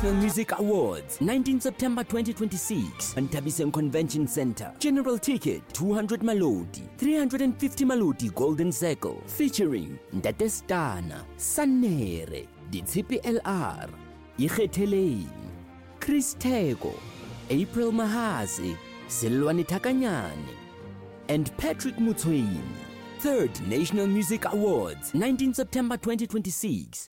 National Music Awards, 19 September 2026, Antabisen Convention Center. General ticket, 200 Malodi, 350 Malodi Golden Circle, featuring Ntate Stana, Sanere, Ditshipi LR, Ikgetheleng, Chris Tego, April Mahasi, Silwani Takanyane, and Patrick Mutsweni. 3rd National Music Awards, 19 September 2026.